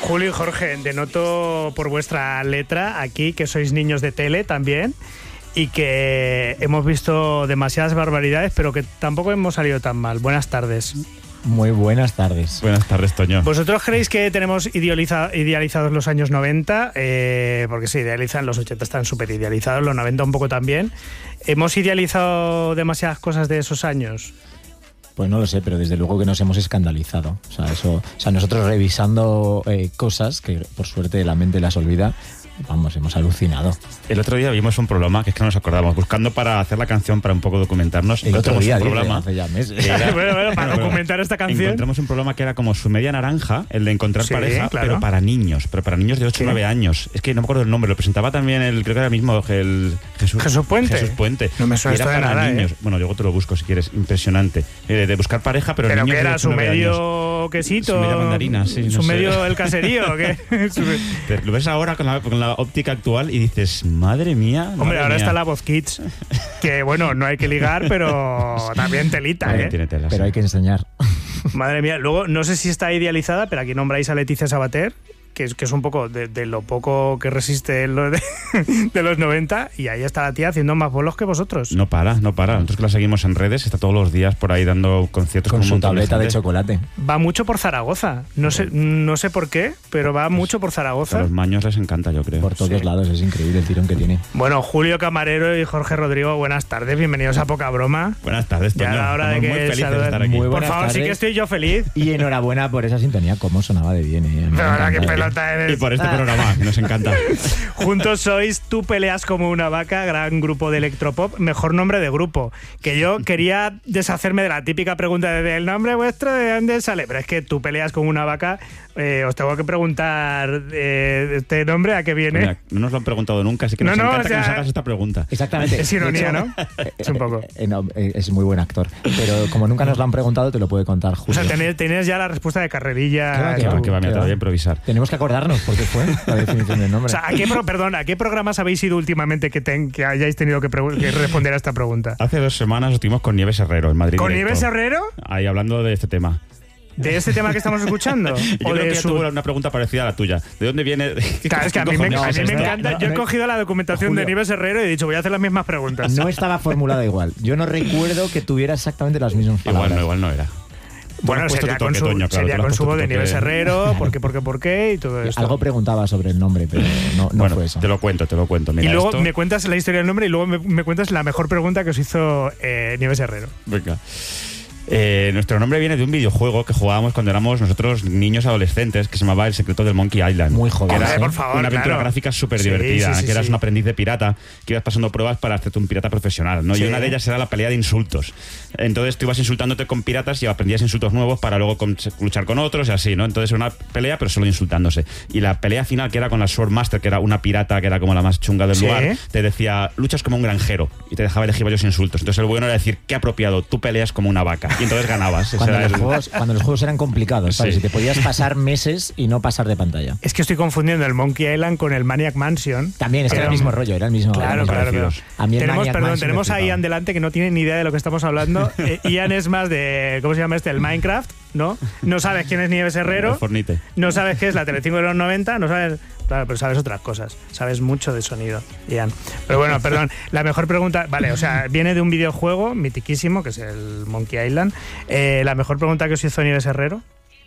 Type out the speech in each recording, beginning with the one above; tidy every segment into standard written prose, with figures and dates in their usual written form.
Julio y Jorge, denoto por vuestra letra aquí que sois niños de tele también y que hemos visto demasiadas barbaridades, pero que tampoco hemos salido tan mal. Buenas tardes. Muy buenas tardes. Buenas tardes, Toño. ¿Vosotros creéis que tenemos idealizados los años 90? Porque se idealizan, los 80 están súper idealizados, los 90 un poco también. ¿Hemos idealizado demasiadas cosas de esos años? Pues no lo sé, pero desde luego que nos hemos escandalizado. O sea, nosotros revisando cosas que por suerte la mente las olvida, vamos, hemos alucinado. El otro día vimos un programa, que es que no nos acordamos, buscando para hacer la canción para un poco documentarnos. El otro día, un programa, hace ya meses. Bueno, para documentar esta canción. Encontramos un programa que era como su media naranja, el de encontrar pareja, claro. pero para niños de 8 o 9 años. Es que no me acuerdo el nombre, lo presentaba también creo que era mismo el Jesús Puente. Jesús Puente. No me suena esto de para nada, niños. Bueno, luego te lo busco si quieres, impresionante. De buscar pareja, pero niños que era de 8 su o 9 medio años. quesito, Su media mandarina, sí, su no medio sé. el caserío, ¿o qué? Lo ves ahora con la óptica actual y dices, madre mía. Hombre, ahora está la Voz Kids, que bueno, no hay que ligar, pero también telita, ¿eh? Tiene tela, Pero sí. hay que enseñar. Madre mía, luego no sé si está idealizada, pero aquí nombráis a Leticia Sabater, que es un poco de lo poco que resiste lo de los 90, y ahí está la tía haciendo más bolos que vosotros. No para. Nosotros que la seguimos en redes, está todos los días por ahí dando conciertos Con un su montón tableta de gente. chocolate. Va mucho por Zaragoza, no sé por qué, pero va mucho por A Zaragoza. los maños les encanta, yo creo. Por todos lados, es increíble el tirón que tiene. Bueno, Julio Camarero y Jorge Rodrigo, buenas tardes, bienvenidos a Poca Broma. Buenas tardes, Toño. Ya era hora de Estamos que muy felices de saluden. estar aquí. Muy Por buenas favor, sí tardes. que estoy yo feliz. Y enhorabuena por esa sintonía, cómo sonaba de bien. Me Pero ahora qué encanta. pelota eres. Y por este programa, que nos encanta. Juntos sois Tú peleas como una vaca, gran grupo de electropop, mejor nombre de grupo. Que yo quería deshacerme de la típica pregunta de ¿el nombre vuestro de dónde sale? Pero es que Tú peleas como una vaca, os tengo que preguntar este nombre a qué viene. Mira, no nos lo han preguntado nunca, así que nos encanta que nos hagas esta pregunta. Exactamente. Es ironía, De ¿no? Es un poco. No, es muy buen actor. Pero como nunca nos lo han preguntado, te lo puede contar O Julio. sea, tenías ya la respuesta de carrerilla. Qué va, Que va, mira, te lo voy a improvisar. Tenemos que acordarnos porque fue la definición del nombre. O sea, ¿a qué programas habéis ido últimamente que hayáis tenido que responder a esta pregunta? Hace 2 semanas estuvimos con Nieves Herrero en Madrid. ¿Con Directo. Nieves Herrero? Ahí hablando de este tema. ¿De este tema que estamos escuchando? Yo ¿O creo de que ella su...? tuvo una pregunta parecida a la tuya. ¿De dónde viene? Claro, es que a mí me encanta. Yo he no, cogido la documentación Julio. de Nieves Herrero y he dicho, voy a hacer las mismas preguntas. No estaba formulada igual. Yo no recuerdo que tuviera exactamente las mismas palabras. Igual no era. Bueno, Tú le has puesto sería tu con toque, su, Toño, claro, sería tú le has con su puesto voz tu de toque. Nieves Herrero, por qué y todo esto. Algo preguntaba sobre el nombre, pero no Bueno, fue eso. te lo cuento. Mira, Y luego esto... me cuentas la historia del nombre y luego me cuentas la mejor pregunta que os hizo Nieves Herrero. Venga. Nuestro nombre viene de un videojuego que jugábamos cuando éramos nosotros niños adolescentes, que se llamaba El secreto del Monkey Island. Muy joven. Que era Por favor, una aventura claro. gráfica súper Sí, divertida, sí, sí, que eras sí. un aprendiz de pirata, que ibas pasando pruebas para hacerte un pirata profesional, ¿no? Sí. Y una de ellas era la pelea de insultos. Entonces tú ibas insultándote con piratas y aprendías insultos nuevos para luego luchar con otros y así, ¿no? Entonces era una pelea, pero solo insultándose. Y la pelea final, que era con la Swordmaster, que era una pirata, que era como la más chunga del Sí. lugar, te decía, luchas como un granjero, y te dejaba elegir varios insultos. Entonces el bueno era decir, qué apropiado, tú peleas como una vaca. Y entonces ganabas. Ese era Cuando los juegos eran complicados, ¿sabes? Sí. Y te podías pasar meses y no pasar de pantalla. Es que estoy confundiendo el Monkey Island con el Maniac Mansion. También, es que era el mismo rollo, era el mismo. Claro, era el mismo. claro. parecidos. A mí el Maniac Mansion Tenemos me a flipaba. Ian delante que no tiene ni idea de lo que estamos hablando. Ian es más de, ¿cómo se llama este? El Minecraft, ¿no? No sabes quién es Nieves Herrero. El Fornite. No sabes qué es la Telecinco de los 90, no sabes... Claro, pero sabes otras cosas. Sabes mucho de sonido, Ian. Pero bueno, perdón. La mejor pregunta... Vale, o sea, viene de un videojuego mitiquísimo, que es el Monkey Island. La mejor pregunta que os hizo Nieves Herrero...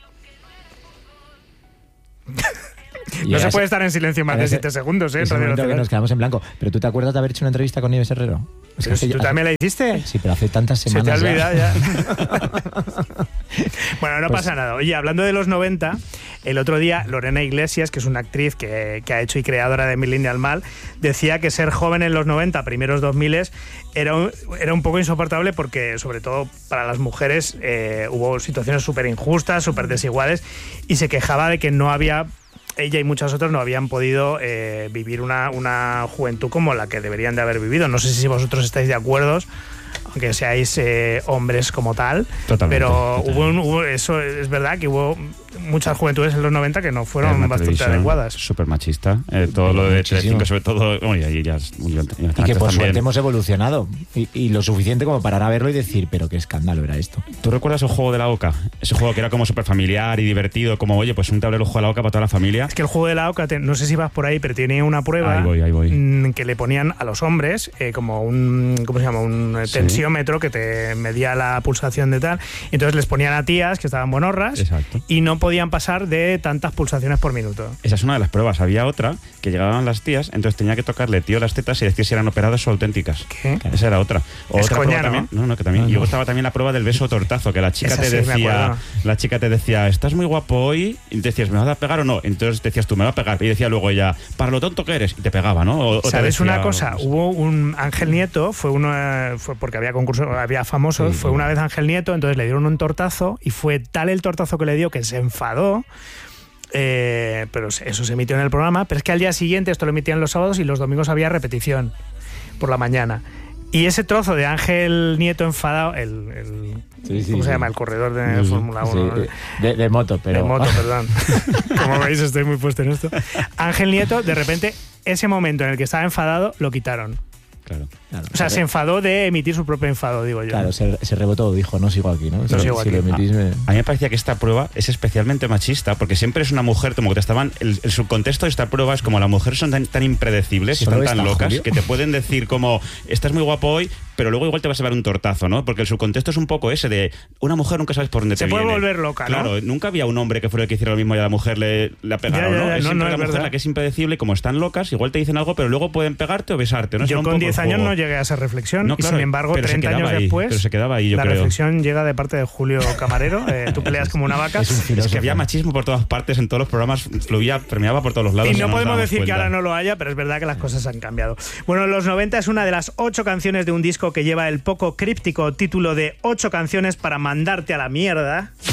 Y No ahora se puede estar en silencio más de 7 segundos, ¿eh? En Es el Radio momento que Nacional. nos quedamos en blanco. Pero ¿tú te acuerdas de haber hecho una entrevista con Nieves Herrero? Es que Pero si hace- tú también la hiciste. Sí, pero hace tantas Se te ha semanas olvidado ya. ya. Bueno, no Pues- pasa nada. Oye, hablando de los 90, el otro día Lorena Iglesias, que es una actriz que ha hecho y creadora de Millennial Mal, decía que ser joven en los 90, primeros 2000, era un poco insoportable porque, sobre todo para las mujeres, hubo situaciones súper injustas, súper desiguales, y se quejaba de que no había... Ella y muchas otras no habían podido vivir una juventud como la que deberían de haber vivido. No sé si vosotros estáis de acuerdo, aunque seáis hombres como tal. Totalmente, Pero totalmente. hubo eso es verdad que hubo muchas juventudes en los 90 que no fueron bastante televisión adecuadas. Súper machista. Todo lo de Muchísimo. Telecinco, sobre todo. Oye, ahí ya, Y que por suerte hemos evolucionado. Y lo suficiente como parar a verlo y decir, pero qué escándalo era esto. ¿Tú recuerdas el juego de la oca? Ese juego que era como súper familiar y divertido, como, oye, pues un tablero juego de la oca para toda la familia. Es que el juego de la oca, no sé si vas por ahí, pero tiene una prueba Ahí voy. Que le ponían a los hombres como un, ¿cómo se llama? Un tensiómetro que te medía la pulsación de tal. Y entonces les ponían a tías que estaban buenorras. Exacto. Y no podían pasar de tantas pulsaciones por minuto. Esa es una de las pruebas. Había otra que llegaban las tías, entonces tenía que tocarle tío las tetas y decir si eran operadas o auténticas. ¿Qué? Esa era otra. O Es otra coña, prueba ¿no? también. No, que también. Y luego estaba también la prueba del beso tortazo, que la chica Esa te sí, me decía, acuerdo. estás muy guapo hoy, y te decías, ¿me vas a pegar o no? Entonces decías tú, me va a pegar. Y decía luego ella, para lo tonto que eres, y te pegaba, ¿no? O te ¿Sabes decía, una cosa? pues, Hubo un Ángel Nieto, fue porque había concursos, había famosos, fue una vez Ángel Nieto, entonces le dieron un tortazo y fue tal el tortazo que le dio que se enfadó. Pero eso se emitió en el programa, pero es que al día siguiente, esto lo emitían los sábados y los domingos había repetición por la mañana. Y ese trozo de Ángel Nieto enfadado, ¿cómo se llama? El corredor de Fórmula 1. Sí, de moto, pero... De moto, perdón. Como veis, estoy muy puesto en esto. Ángel Nieto, de repente, ese momento en el que estaba enfadado, lo quitaron. Claro. O sea, se enfadó de emitir su propio enfado, digo yo. Claro, se rebotó, dijo, no sigo aquí, ¿no? No sigo aquí. Lo emitís, A mí me parecía que esta prueba es especialmente machista, porque siempre es una mujer, como que te estaban. El subcontexto de esta prueba es como las mujeres son tan impredecibles y ¿Solo están tan está locas Julio? que te pueden decir como, estás muy guapo hoy, pero luego igual te vas a llevar un tortazo, ¿no? Porque el subcontexto es un poco ese de una mujer nunca sabes por dónde Se te puede viene. volver loca, ¿no? Claro, nunca había un hombre que fuera el que hiciera lo mismo y a la mujer le pegaron, ¿no? Es siempre la mujer la que es impredecible y como están locas, igual te dicen algo, pero luego pueden pegarte o besarte, ¿no? Yo con 10 años no llegué a esa reflexión, No, y claro, sin embargo, pero se 30 años quedaba ahí, después, pero se quedaba ahí, yo la creo. reflexión llega de parte de Julio Camarero. Tú peleas como una vaca. Es que había machismo por todas partes, en todos los programas, permeaba por todos los lados. Y no nos podemos dábamos decir que cuenta. ahora no lo haya, pero es verdad que las cosas han cambiado. Bueno, Los 90 es una de las 8 canciones de un disco que lleva el poco críptico título de 8 canciones para mandarte a la mierda.